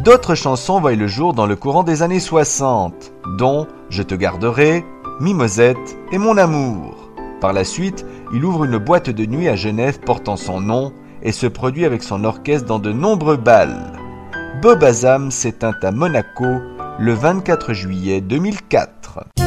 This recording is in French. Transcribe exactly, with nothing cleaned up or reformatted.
D'autres chansons voient le jour dans le courant des années soixante, dont Je te garderai, Mimosette et Mon amour. Par la suite, il ouvre une boîte de nuit à Genève portant son nom et se produit avec son orchestre dans de nombreux bals. Bob Azam s'éteint à Monaco le vingt-quatre juillet deux mille quatre.